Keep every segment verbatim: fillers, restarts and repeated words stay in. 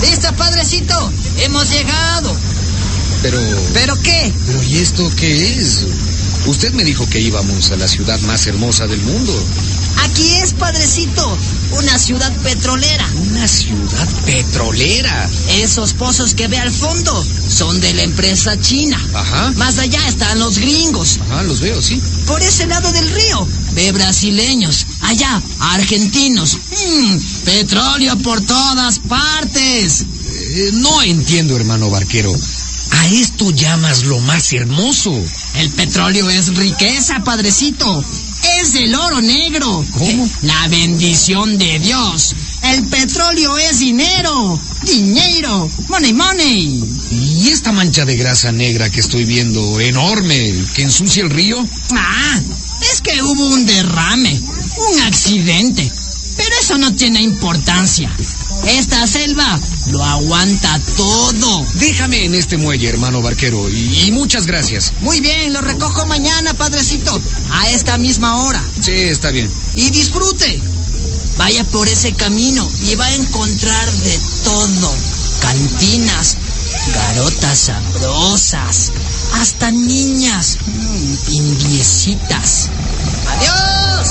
¡Listo, padrecito! ¡Hemos llegado! Pero... ¿Pero qué? ¿Pero y esto qué es? Usted me dijo que íbamos a la ciudad más hermosa del mundo. Aquí es, padrecito, una ciudad petrolera. ¿Una ciudad petrolera? Esos pozos que ve al fondo son de la empresa china. Ajá. Más allá están los gringos. Ajá, los veo, sí. Por ese lado del río ve brasileños. Allá, argentinos. Mm, petróleo por todas partes. Eh, no entiendo, hermano barquero. ¿A esto llamas lo más hermoso? El petróleo es riqueza, padrecito. Es el oro negro. ¿Cómo? La bendición de Dios. El petróleo es dinero. Dinero. Money, money. ¿Y esta mancha de grasa negra que estoy viendo, enorme, que ensucia el río? Ah, es que hubo un derrame. Un accidente. Pero eso no tiene importancia. Esta selva lo aguanta todo. Déjame en este muelle, hermano barquero, y, y muchas gracias. Muy bien, lo recojo mañana, padrecito, a esta misma hora. Sí, está bien. Y disfrute. Vaya por ese camino y va a encontrar de todo. Cantinas, garotas sabrosas, hasta niñas, mmm, indiecitas. ¡Adiós!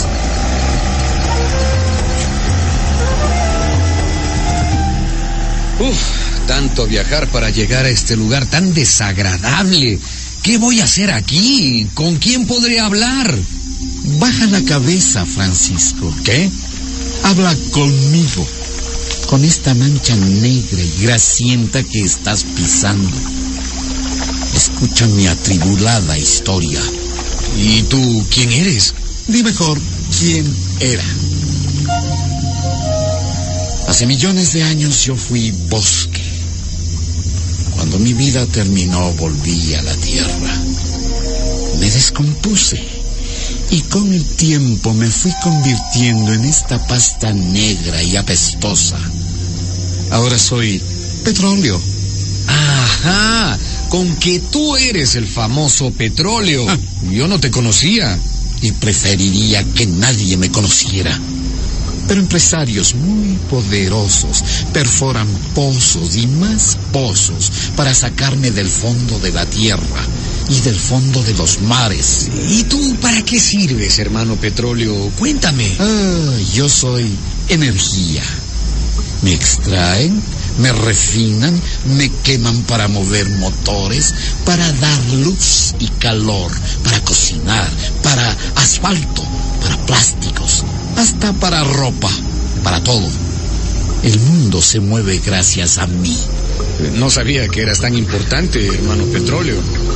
Uf, tanto viajar para llegar a este lugar tan desagradable. ¿Qué voy a hacer aquí? ¿Con quién podré hablar? Baja la cabeza, Francisco. ¿Qué? Habla conmigo, con esta mancha negra y grasienta que estás pisando. Escucha mi atribulada historia. ¿Y tú quién eres? Di mejor, ¿quién era? Hace millones de años yo fui bosque. Cuando mi vida terminó, volví a la tierra. Me descompuse. Y con el tiempo me fui convirtiendo en esta pasta negra y apestosa. Ahora soy petróleo. Ajá, con que tú eres el famoso petróleo. Ah. Yo no te conocía. Y preferiría que nadie me conociera. Pero empresarios muy poderosos perforan pozos y más pozos para sacarme del fondo de la tierra y del fondo de los mares. ¿Y tú para qué sirves, hermano petróleo? Cuéntame. Ah, yo soy energía. Me extraen, me refinan, me queman para mover motores, para dar luz y calor, para cocinar, para asfalto, para plásticos, hasta para ropa, para todo. El mundo se mueve gracias a mí. No sabía que eras tan importante, hermano petróleo.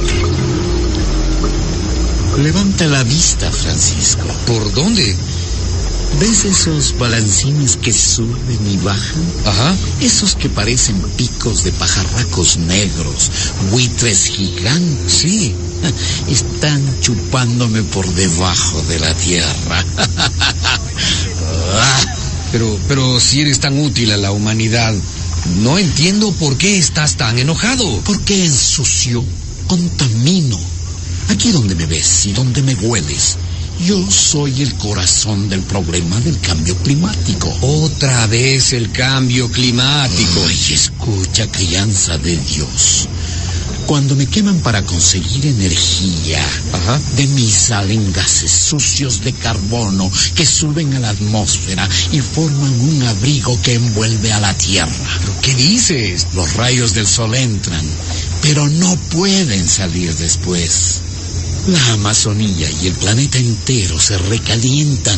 Levanta la vista, Francisco. ¿Por dónde? ¿Ves esos balancines que suben y bajan? Ajá. Esos que parecen picos de pajarracos negros, buitres gigantes. Sí. Están chupándome por debajo de la tierra. Pero, pero si eres tan útil a la humanidad, no entiendo por qué estás tan enojado. Porque ensucio, contamino. Aquí donde me ves y donde me hueles, yo soy el corazón del problema del cambio climático. Otra vez el cambio climático. Ay, escucha, crianza de Dios. Cuando me queman para conseguir energía, ajá, de mí salen gases sucios de carbono que suben a la atmósfera y forman un abrigo que envuelve a la tierra. ¿Pero qué dices? Los rayos del sol entran, pero no pueden salir después. La Amazonía y el planeta entero se recalientan.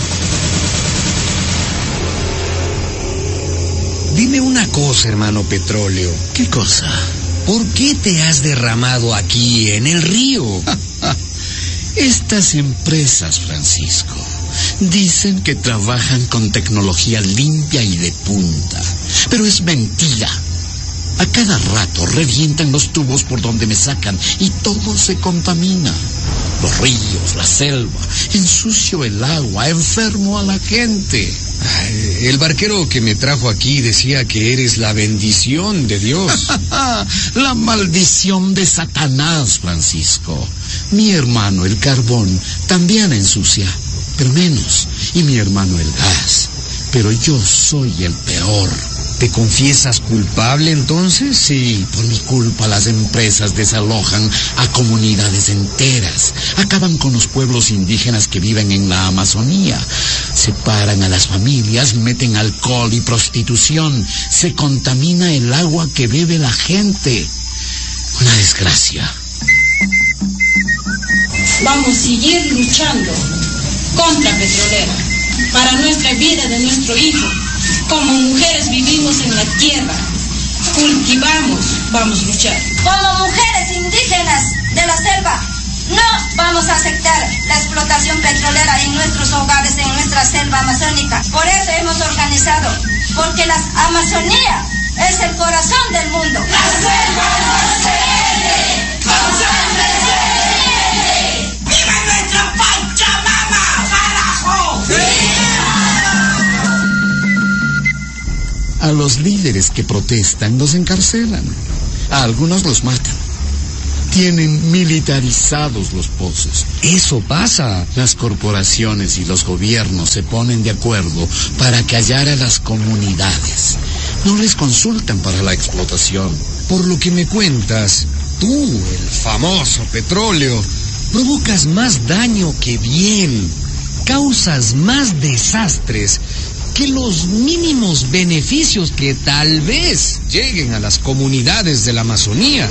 Dime una cosa, hermano petróleo. ¿Qué cosa? ¿Por qué te has derramado aquí en el río? Estas empresas, Francisco, dicen que trabajan con tecnología limpia y de punta, pero es mentira. A cada rato revientan los tubos por donde me sacan y todo se contamina. Los ríos, la selva, ensucio el agua, enfermo a la gente. Ay, el barquero que me trajo aquí decía que eres la bendición de Dios. La maldición de Satanás, Francisco. Mi hermano, el carbón, también ensucia, pero menos. Y mi hermano, el gas. Pero yo soy el peor. ¿Te confiesas culpable entonces? Sí, por mi culpa las empresas desalojan a comunidades enteras, acaban con los pueblos indígenas que viven en la Amazonía, separan a las familias, meten alcohol y prostitución, se contamina el agua que bebe la gente. Una desgracia. Vamos a seguir luchando contra Petrolera, para nuestra vida de nuestro hijo. Como mujeres vivimos en la tierra, cultivamos, vamos a luchar. Como mujeres indígenas de la selva, no vamos a aceptar la explotación petrolera en nuestros hogares, en nuestra selva amazónica. Por eso hemos organizado, porque la Amazonía es el corazón del mundo. La selva no se vende, con sangre se vende. ¡Viva nuestra Pachamama, carajo! A los líderes que protestan los encarcelan, a algunos los matan. Tienen militarizados los pozos. Eso pasa. Las corporaciones y los gobiernos se ponen de acuerdo para callar a las comunidades. No les consultan para la explotación. Por lo que me cuentas, tú, el famoso petróleo, provocas más daño que bien. Causas más desastres que los mínimos beneficios que tal vez lleguen a las comunidades de la Amazonía.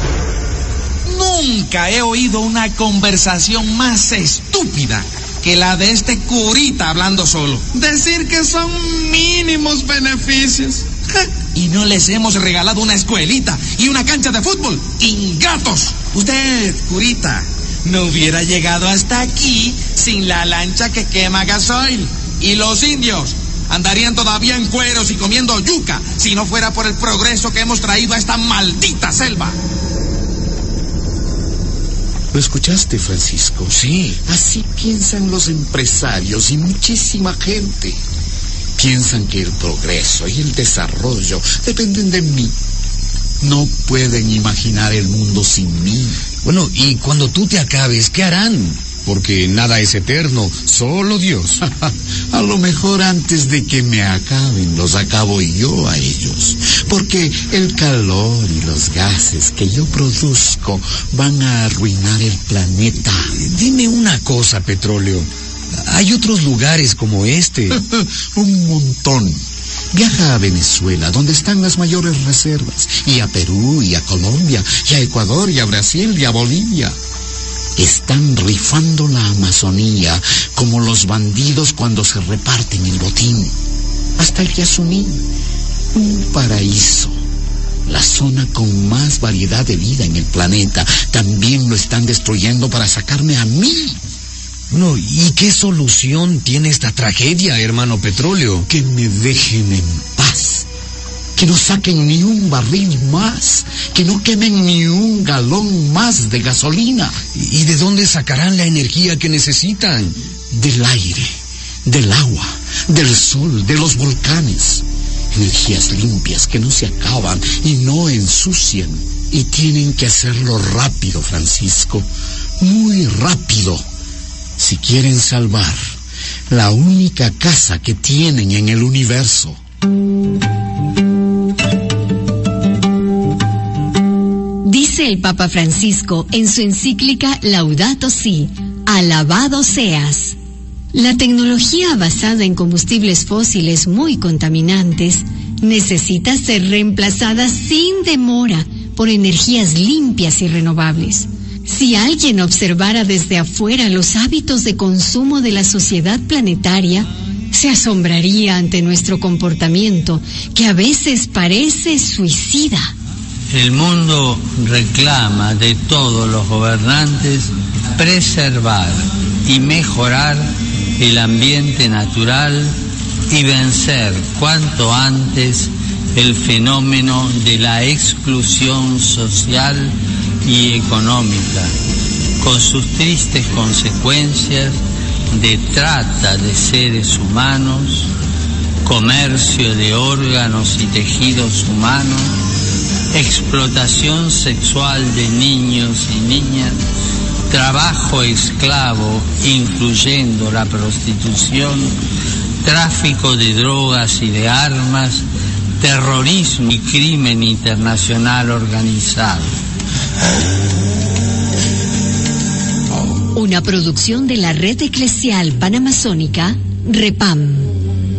Nunca he oído una conversación más estúpida que la de este curita hablando solo. Decir que son mínimos beneficios. Y no les hemos regalado una escuelita y una cancha de fútbol. ¡Ingratos! Usted, curita, no hubiera llegado hasta aquí sin la lancha que quema gasoil. Y los indios andarían todavía en cueros y comiendo yuca si no fuera por el progreso que hemos traído a esta maldita selva. ¿Lo escuchaste, Francisco? Sí. Así piensan los empresarios y muchísima gente. Piensan que el progreso y el desarrollo dependen de mí. No pueden imaginar el mundo sin mí. Bueno, y cuando tú te acabes, ¿qué harán? Porque nada es eterno, solo Dios. A lo mejor antes de que me acaben, los acabo yo a ellos. Porque el calor y los gases que yo produzco van a arruinar el planeta. Dime una cosa, petróleo. ¿Hay otros lugares como este? Un montón. Viaja a Venezuela, donde están las mayores reservas. Y a Perú, y a Colombia, y a Ecuador, y a Brasil, y a Bolivia. Están rifando la Amazonía como los bandidos cuando se reparten el botín. Hasta el Yasuní, un paraíso. La zona con más variedad de vida en el planeta, también lo están destruyendo para sacarme a mí. No, ¿y qué solución tiene esta tragedia, hermano petróleo? Que me dejen en paz. Que no saquen ni un barril más, que no quemen ni un galón más de gasolina. ¿Y de dónde sacarán la energía que necesitan? Del aire, del agua, del sol, de los volcanes. Energías limpias que no se acaban y no ensucian. Y tienen que hacerlo rápido, Francisco, muy rápido, si quieren salvar la única casa que tienen en el universo. Dice el Papa Francisco en su encíclica Laudato Si, alabado seas. La tecnología basada en combustibles fósiles muy contaminantes necesita ser reemplazada sin demora por energías limpias y renovables. Si alguien observara desde afuera los hábitos de consumo de la sociedad planetaria, se asombraría ante nuestro comportamiento, que a veces parece suicida. El mundo reclama de todos los gobernantes preservar y mejorar el ambiente natural y vencer cuanto antes el fenómeno de la exclusión social y económica, con sus tristes consecuencias de trata de seres humanos, comercio de órganos y tejidos humanos, explotación sexual de niños y niñas, trabajo esclavo, incluyendo la prostitución, tráfico de drogas y de armas, terrorismo y crimen internacional organizado. Una producción de la Red Eclesial Panamazónica, REPAM.